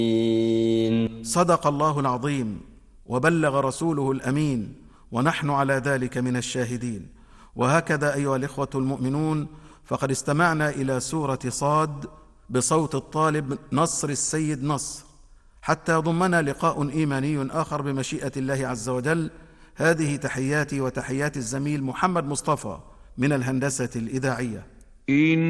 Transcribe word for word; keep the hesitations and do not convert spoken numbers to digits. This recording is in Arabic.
صدق الله العظيم وبلغ رسوله الأمين، ونحن على ذلك من الشاهدين. وهكذا أيها الإخوة المؤمنون، فقد استمعنا إلى سورة صاد بصوت الطالب نصر السيد نصر، حتى ضمنا لقاء إيماني آخر بمشيئة الله عز وجل. هذه تحياتي وتحيات الزميل محمد مصطفى من الهندسة الإذاعية.